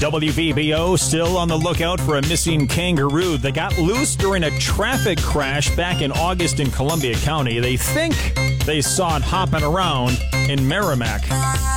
WVBO still on the lookout for a missing kangaroo that got loose during a traffic crash back in August in Columbia County. They think they saw it hopping around in Merrimack.